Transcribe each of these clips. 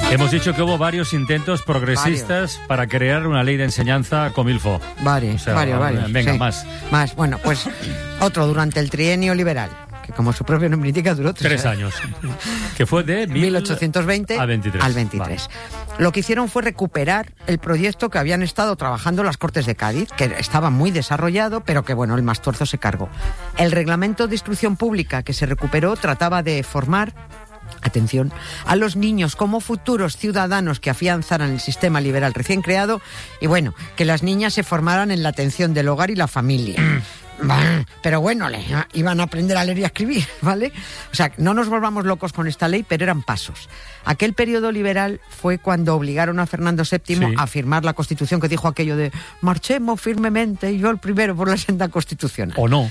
Hemos dicho que hubo varios intentos progresistas para crear una ley de enseñanza comilfo. Varios. Venga, sí. más. Bueno, pues otro durante el trienio liberal, que como su propio nombre indica duró 3 años. Que fue de 1820 al 23. Al 23. Vale. Lo que hicieron fue recuperar el proyecto que habían estado trabajando las Cortes de Cádiz, que estaba muy desarrollado, pero que bueno, el Mastuerzo se cargó. El reglamento de instrucción pública que se recuperó trataba de formar, atención, a los niños como futuros ciudadanos que afianzaran el sistema liberal recién creado y bueno, que las niñas se formaran en la atención del hogar y la familia. Pero bueno, iban a aprender a leer y a escribir, ¿vale? O sea, no nos volvamos locos con esta ley, pero eran pasos. Aquel periodo liberal fue cuando obligaron a Fernando VII a firmar la Constitución, que dijo aquello de marchemos firmemente y yo el primero por la senda constitucional. O no.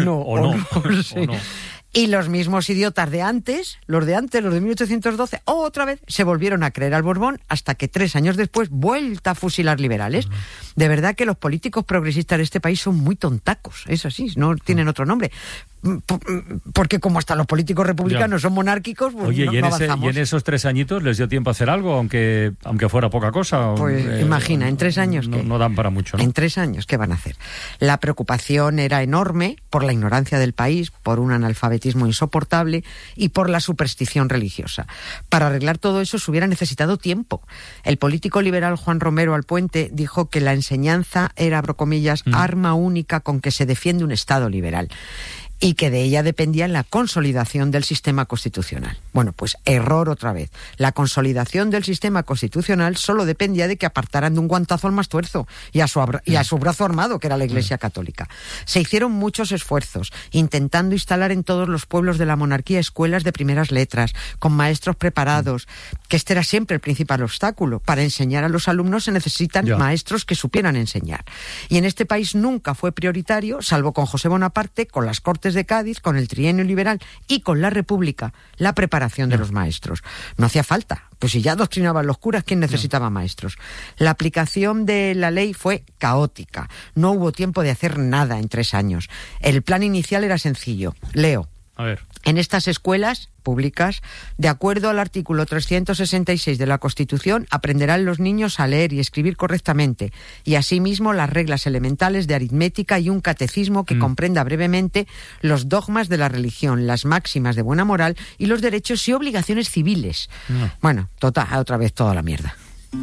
Sí. Y los mismos idiotas de antes, los de 1812, otra vez se volvieron a creer al Borbón hasta que 3 años después, vuelta a fusilar liberales. De verdad que los políticos progresistas de este país son muy tontacos, es así, no tienen otro nombre. Porque como hasta los políticos republicanos son monárquicos, pues oye, no y avanzamos. ¿Y en esos 3 añitos les dio tiempo a hacer algo, aunque fuera poca cosa? Pues imagina, en 3 años... No dan para mucho, ¿no? En 3 años, ¿qué van a hacer? La preocupación era enorme por la ignorancia del país, por un analfabetismo insoportable y por la superstición religiosa. Para arreglar todo eso se hubiera necesitado tiempo. El político liberal Juan Romero Alpuente dijo que la enseñanza era, abro comillas, arma única con que se defiende un Estado liberal, y que de ella dependía la consolidación del sistema constitucional. Bueno, pues error otra vez. La consolidación del sistema constitucional solo dependía de que apartaran de un guantazo al Mastuerzo y a su brazo armado, que era la Iglesia Católica. Se hicieron muchos esfuerzos, intentando instalar en todos los pueblos de la monarquía escuelas de primeras letras, con maestros preparados, que este era siempre el principal obstáculo. Para enseñar a los alumnos se necesitan maestros que supieran enseñar. Y en este país nunca fue prioritario, salvo con José Bonaparte, con las Cortes de Cádiz, con el trienio liberal y con la República, la preparación de los maestros. No hacía falta, pues si ya adoctrinaban los curas, ¿quién necesitaba maestros? La aplicación de la ley fue caótica. No hubo tiempo de hacer nada en 3 años. El plan inicial era sencillo. Leo. A ver. En estas escuelas públicas, de acuerdo al artículo 366 de la Constitución, aprenderán los niños a leer y escribir correctamente, y asimismo las reglas elementales de aritmética y un catecismo que comprenda brevemente los dogmas de la religión, las máximas de buena moral y los derechos y obligaciones civiles. Bueno, total, otra vez toda la mierda.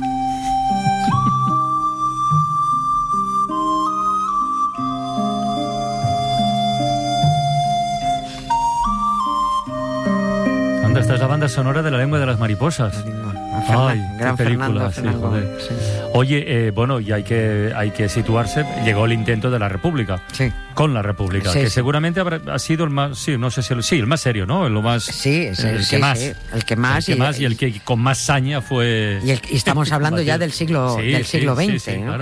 Esta es la banda sonora de La lengua de las mariposas. Ay, qué película, sí, joder. Sí. Oye, bueno, y hay que situarse. Llegó el intento de la República. Sí. Con la República, que seguramente ha sido el más, no sé si el más serio, ¿no? El más, el que más y el que con más saña fue. Y estamos hablando ya del siglo XX. Sí, ¿no? Claro.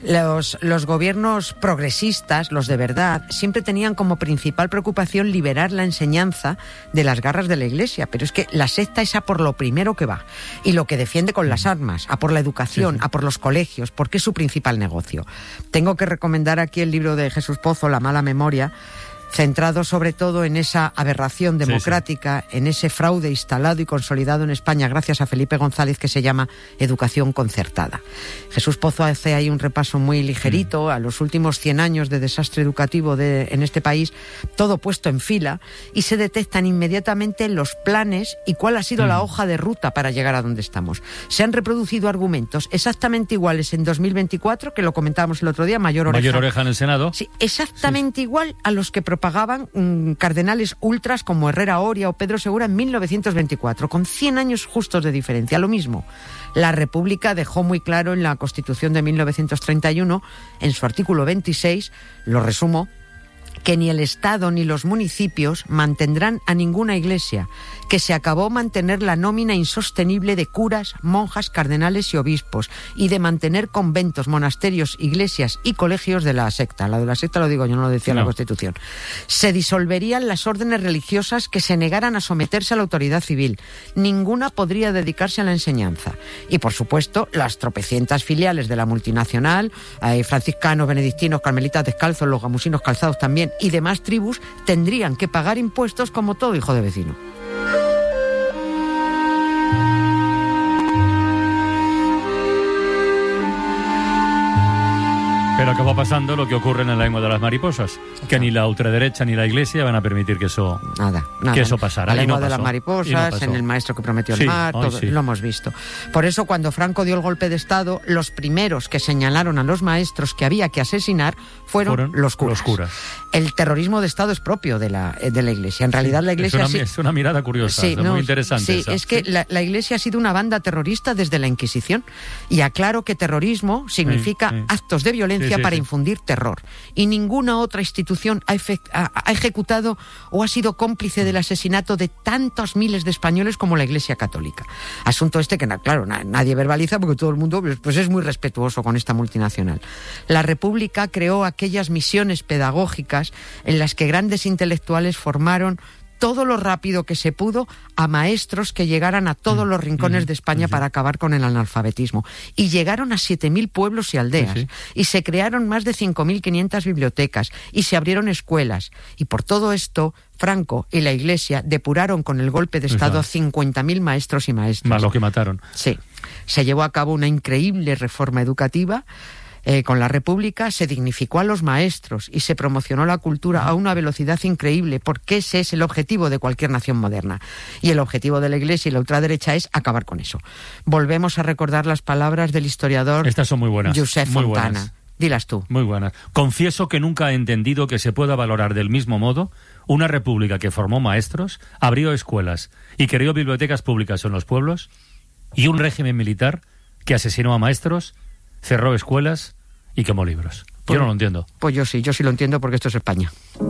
Los gobiernos progresistas, los de verdad, siempre tenían como principal preocupación liberar la enseñanza de las garras de la Iglesia, pero es que la secta es a por lo primero que va y lo que defiende con las armas, a por la educación, a por los colegios, porque es su principal negocio. Tengo que recomendar aquí el libro de Jesús Pozo, La mala memoria, centrado sobre todo en esa aberración democrática, en ese fraude instalado y consolidado en España gracias a Felipe González, que se llama Educación Concertada. Jesús Pozo hace ahí un repaso muy ligerito a los últimos 100 años de desastre educativo en este país, todo puesto en fila, y se detectan inmediatamente los planes y cuál ha sido la hoja de ruta para llegar a donde estamos. Se han reproducido argumentos exactamente iguales en 2024, que lo comentábamos el otro día, Mayor Oreja en el Senado. Sí, exactamente igual a los que propagaban cardenales ultras como Herrera Oria o Pedro Segura en 1924, con 100 años justos de diferencia. Lo mismo. La República dejó muy claro en la Constitución de 1931, en su artículo 26, lo resumo, que ni el Estado ni los municipios mantendrán a ninguna iglesia, que se acabó mantener la nómina insostenible de curas, monjas, cardenales y obispos, y de mantener conventos, monasterios, iglesias y colegios de la secta. La de la secta lo digo yo, no lo decía la Constitución. Se disolverían las órdenes religiosas que se negaran a someterse a la autoridad civil. Ninguna podría dedicarse a la enseñanza. Y, por supuesto, las tropecientas filiales de la multinacional, franciscanos, benedictinos, carmelitas descalzos, los gamusinos calzados también, y demás tribus tendrían que pagar impuestos como todo hijo de vecino. Pero acaba pasando lo que ocurre en la lengua de las mariposas, que ni la ultraderecha ni la Iglesia van a permitir que eso, que eso pasara. La lengua de las mariposas, en el maestro que prometió el mar, todo, lo hemos visto. Por eso, cuando Franco dio el golpe de Estado, los primeros que señalaron a los maestros que había que asesinar fueron los curas. El terrorismo de Estado es propio de la Iglesia. En realidad la Iglesia... Es una mirada curiosa, muy interesante. Sí, es que la Iglesia ha sido una banda terrorista desde la Inquisición. Y aclaro que terrorismo significa actos de violencia para infundir terror. Y ninguna otra institución ha ejecutado o ha sido cómplice del asesinato de tantos miles de españoles como la Iglesia Católica. Asunto este que, claro, nadie verbaliza porque todo el mundo pues es muy respetuoso con esta multinacional. La República creó aquellas misiones pedagógicas en las que grandes intelectuales formaron todo lo rápido que se pudo a maestros que llegaran a todos los rincones de España para acabar con el analfabetismo. Y llegaron a 7.000 pueblos y aldeas. Y se crearon más de 5.500 bibliotecas. Y se abrieron escuelas. Y por todo esto, Franco y la Iglesia depuraron con el golpe de Estado a 50.000 maestros y maestras. Más lo que mataron. Sí. Se llevó a cabo una increíble reforma educativa. Con la República se dignificó a los maestros y se promocionó la cultura a una velocidad increíble, porque ese es el objetivo de cualquier nación moderna. Y el objetivo de la Iglesia y la ultraderecha es acabar con eso. Volvemos a recordar las palabras del historiador Estas son muy buenas, Josep muy Fontana. Buenas. Dilas tú. Muy buenas. Confieso que nunca he entendido que se pueda valorar del mismo modo una república que formó maestros, abrió escuelas y creó bibliotecas públicas en los pueblos, y un régimen militar que asesinó a maestros, cerró escuelas y quemó libros. Yo no lo entiendo. Pues yo sí lo entiendo, porque esto es España.